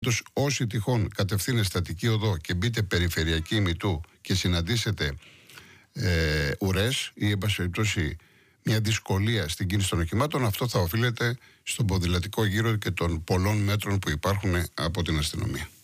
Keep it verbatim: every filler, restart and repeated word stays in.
Όσοι τυχόν κατευθύνεστε Αττική Οδό και μπείτε περιφερειακή ημιτού και συναντήσετε ε, ουρές ή εν πάση περιπτώσει μια δυσκολία στην κίνηση των οχημάτων, αυτό θα οφείλεται στον ποδηλατικό γύρο και των πολλών μέτρων που υπάρχουν από την αστυνομία.